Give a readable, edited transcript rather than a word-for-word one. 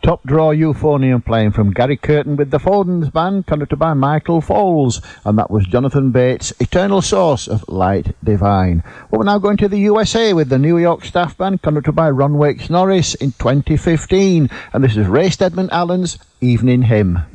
Top Draw Euphonium playing from Gary Curtin with the Foldens Band, conducted by Michael Foles, and that was Jonathan Bates' Eternal Source of Light Divine. Well, we're now going to the USA with the New York Staff Band, conducted by Ron Wakes Norris in 2015, and this is Ray Stedman Allen's Evening Hymn.